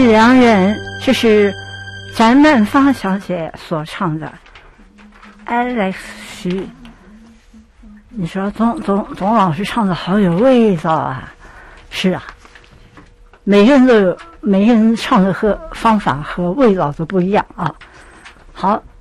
良人》，这是翟曼芳小姐所唱的 Alex 徐。你说董老师唱的好有味道啊！是啊，每个人唱的方法和味道都不一样啊。好，